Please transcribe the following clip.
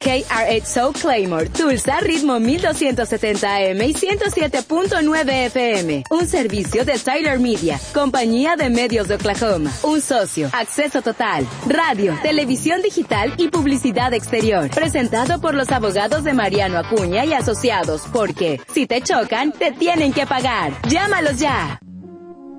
KRH Soul Claymore, Tulsa, ritmo 1270 AM y 107.9 FM. Un servicio de Tyler Media, compañía de medios de Oklahoma. Un socio, acceso total, radio, televisión digital y publicidad exterior. Presentado por los abogados de Mariano Acuña y Asociados, porque si te chocan, te tienen que pagar. Llámalos ya.